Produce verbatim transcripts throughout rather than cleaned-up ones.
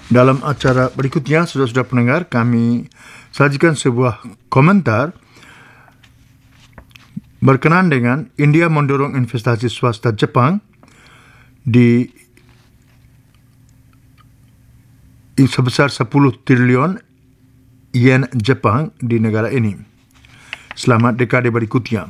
Dalam acara berikutnya, saudara-saudara pendengar, kami sajikan sebuah komentar berkenaan dengan India mendorong investasi swasta Jepang di sebesar sepuluh triliun yen Jepang di negara ini selama dekade berikutnya.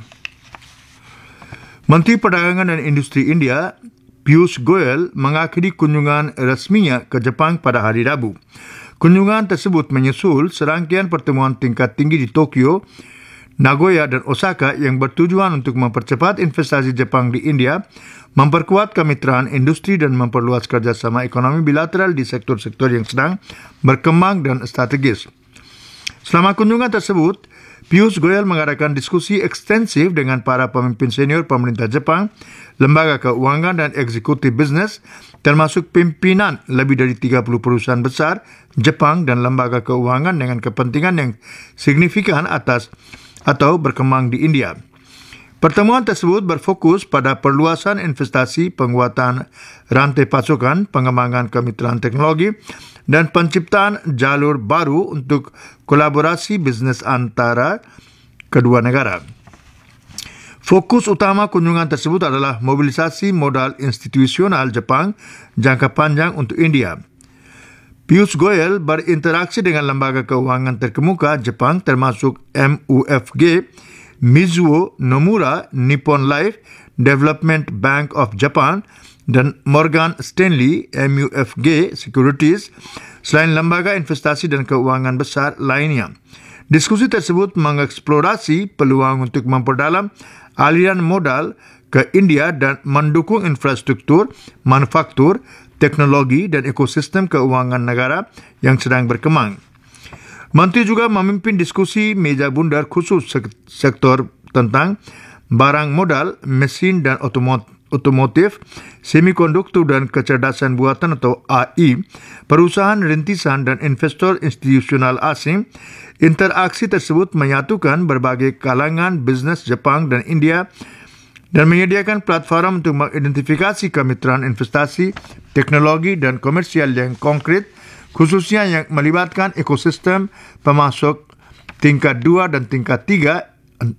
Menteri Perdagangan dan Industri India Piyush Goyal mengakhiri kunjungan resminya ke Jepang pada hari Rabu. Kunjungan tersebut menyusul serangkaian pertemuan tingkat tinggi di Tokyo, Nagoya dan Osaka yang bertujuan untuk mempercepat investasi Jepang di India, memperkuat kemitraan industri dan memperluas kerjasama ekonomi bilateral di sektor-sektor yang sedang berkembang dan strategis. Selama kunjungan tersebut, Piyush Goyal mengadakan diskusi ekstensif dengan para pemimpin senior pemerintah Jepang, lembaga keuangan dan eksekutif bisnis, termasuk pimpinan lebih dari tiga puluh perusahaan besar Jepang dan lembaga keuangan dengan kepentingan yang signifikan atas atau berkembang di India. Pertemuan tersebut berfokus pada perluasan investasi, penguatan rantai pasokan, pengembangan kemitraan teknologi, dan penciptaan jalur baru untuk kolaborasi bisnis antara kedua negara. Fokus utama kunjungan tersebut adalah mobilisasi modal institusional Jepang jangka panjang untuk India. Piyush Goyal berinteraksi dengan lembaga keuangan terkemuka Jepang termasuk M U F G, Mizuho, Nomura, Nippon Life, Development Bank of Japan, dan Morgan Stanley M U F G Securities, selain lembaga investasi dan keuangan besar lainnya. Diskusi tersebut mengeksplorasi peluang untuk memperdalam aliran modal ke India dan mendukung infrastruktur, manufaktur, teknologi, dan ekosistem keuangan negara yang sedang berkembang. Menteri juga memimpin diskusi meja bundar khusus sektor tentang barang modal, mesin dan otomotif, semikonduktor dan kecerdasan buatan atau A I, perusahaan rintisan dan investor institusional asing. Interaksi tersebut menyatukan berbagai kalangan bisnis Jepang dan India dan menyediakan platform untuk mengidentifikasi kemitraan investasi, teknologi dan komersial yang konkret, khususnya yang melibatkan ekosistem pemasok tingkat dua dan tingkat tiga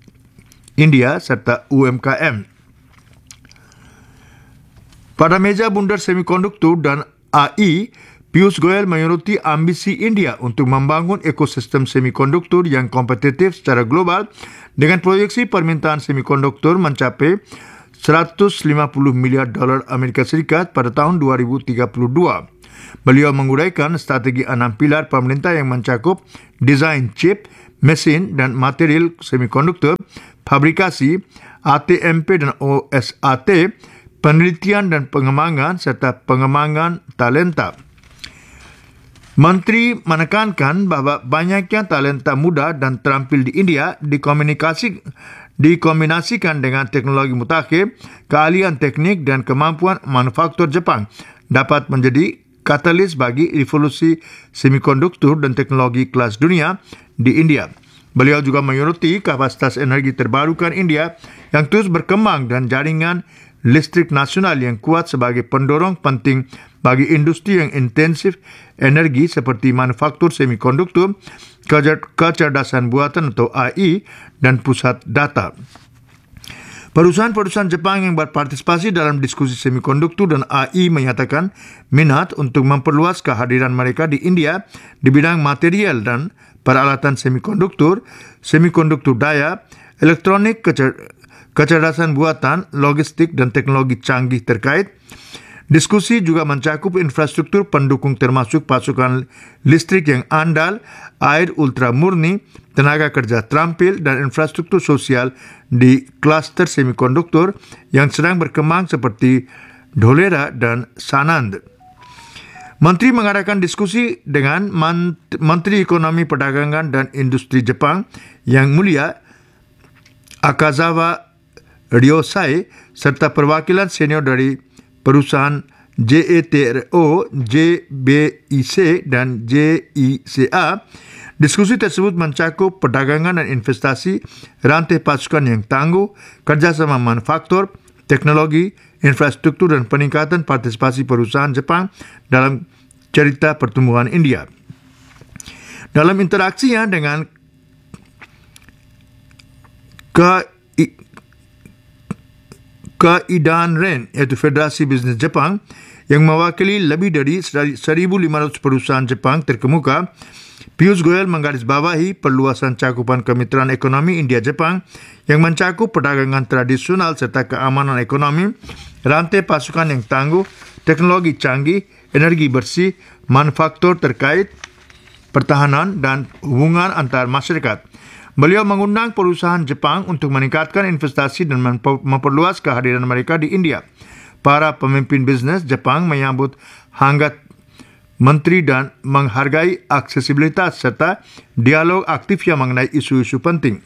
India serta U M K M. Pada meja bundar semikonduktor dan A I, Piyush Goyal menyoroti ambisi India untuk membangun ekosistem semikonduktor yang kompetitif secara global dengan proyeksi permintaan semikonduktor mencapai seratus lima puluh miliar dolar Amerika Serikat pada tahun dua ribu tiga puluh dua. Beliau menguraikan strategi enam pilar pemerintah yang mencakup desain chip, mesin dan material semikonduktor, fabrikasi, A T M P dan O S A T, penelitian dan pengembangan serta pengembangan talenta. Menteri menekankan bahawa banyaknya talenta muda dan terampil di India dikomunikasi, dikombinasikan dengan teknologi mutakhir, keahlian teknik dan kemampuan manufaktur Jepang dapat menjadi katalis bagi revolusi semikonduktor dan teknologi kelas dunia di India. Beliau juga menyoroti kapasitas energi terbarukan India yang terus berkembang dan jaringan listrik nasional yang kuat sebagai pendorong penting bagi industri yang intensif energi seperti manufaktur semikonduktor, kecerdasan buatan atau A I, dan pusat data. Perusahaan-perusahaan Jepang yang berpartisipasi dalam diskusi semikonduktor dan A I menyatakan minat untuk memperluas kehadiran mereka di India di bidang material dan peralatan semikonduktor, semikonduktor daya, elektronik, kecer- kecerdasan buatan, logistik dan teknologi canggih terkait. Diskusi juga mencakup infrastruktur pendukung termasuk pasokan listrik yang andal, air ultra murni, tenaga kerja terampil dan infrastruktur sosial di klaster semikonduktor yang sedang berkembang seperti Dholera dan Sanand. Menteri mengadakan diskusi dengan Menteri Ekonomi Perdagangan dan Industri Jepang Yang Mulia Akazawa Ryosai serta perwakilan senior dari perusahaan J E T R O, J B I C dan J I C A. Diskusi tersebut mencakup perdagangan dan investasi, rantai pasukan yang tangguh, kerjasama manufaktur, teknologi, infrastruktur dan peningkatan partisipasi perusahaan Jepang dalam cerita pertumbuhan India. Dalam interaksinya dengan ke Keidan Ren, iaitu Federasi Bisnes Jepang, yang mewakili lebih dari seribu lima ratus perusahaan Jepang terkemuka, Piyush Goyal menggarisbawahi perluasan cakupan kemitraan ekonomi India-Jepang yang mencakup perdagangan tradisional serta keamanan ekonomi, rantai pasukan yang tangguh, teknologi canggih, energi bersih, manufaktur terkait, pertahanan, dan hubungan antar masyarakat. Beliau mengundang perusahaan Jepang untuk meningkatkan investasi dan memperluas kehadiran mereka di India. Para pemimpin bisnes Jepang menyambut hangat menteri dan menghargai aksesibilitas serta dialog aktif yang mengenai isu-isu penting.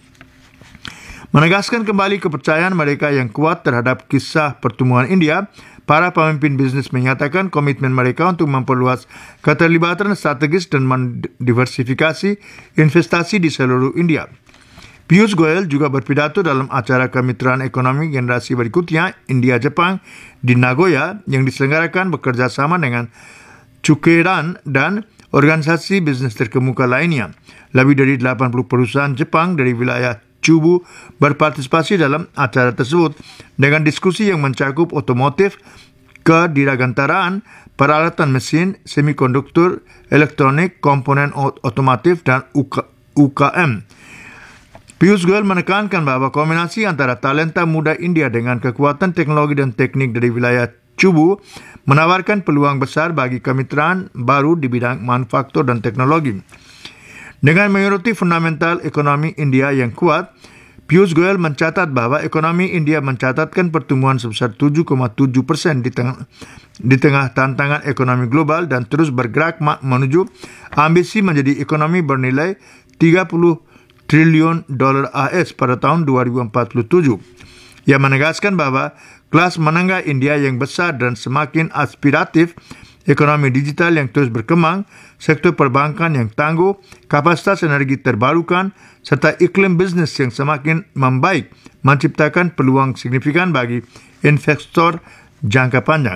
Menegaskan kembali kepercayaan mereka yang kuat terhadap kisah pertumbuhan India, para pemimpin bisnis menyatakan komitmen mereka untuk memperluas keterlibatan strategis dan mendiversifikasi investasi di seluruh India. Piyush Goyal juga berpidato dalam acara kemitraan ekonomi generasi berikutnya India-Jepang di Nagoya yang diselenggarakan bekerjasama dengan Chukeran dan organisasi bisnis terkemuka lainnya. Lebih dari delapan puluh perusahaan Jepang dari wilayah Chubu berpartisipasi dalam acara tersebut dengan diskusi yang mencakup otomotif, kedirgantaraan, peralatan mesin, semikonduktor, elektronik, komponen otomotif, dan U K M. Piyush Goyal menekankan bahwa kombinasi antara talenta muda India dengan kekuatan teknologi dan teknik dari wilayah Chubu menawarkan peluang besar bagi kemitraan baru di bidang manufaktur dan teknologi. Dengan menyoroti fundamental ekonomi India yang kuat, Piyush Goyal mencatat bahwa ekonomi India mencatatkan pertumbuhan sebesar tujuh koma tujuh persen di tengah, di tengah tantangan ekonomi global dan terus bergerak menuju ambisi menjadi ekonomi bernilai tiga puluh triliun dolar A S pada tahun dua ribu empat puluh tujuh. Ia menegaskan bahwa kelas menengah India yang besar dan semakin aspiratif, ekonomi digital yang terus berkembang, sektor perbankan yang tangguh, kapasitas energi terbarukan, serta iklim bisnis yang semakin membaik menciptakan peluang signifikan bagi investor jangka panjang.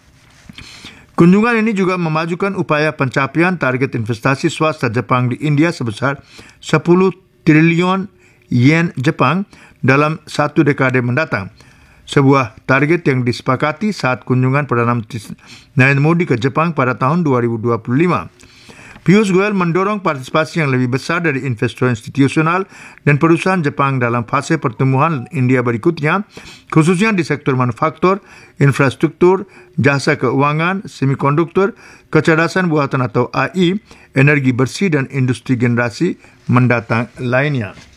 Kunjungan ini juga memajukan upaya pencapaian target investasi swasta Jepang di India sebesar sepuluh triliun yen Jepang dalam satu dekade mendatang. Sebuah target yang disepakati saat kunjungan Perdana Menteri Narendra Modi ke Jepang pada tahun dua ribu dua puluh lima. Piyush Goyal mendorong partisipasi yang lebih besar dari investor institusional dan perusahaan Jepang dalam fase pertumbuhan India berikutnya, khususnya di sektor manufaktur, infrastruktur, jasa keuangan, semikonduktor, kecerdasan buatan atau A I, energi bersih, dan industri generasi mendatang lainnya.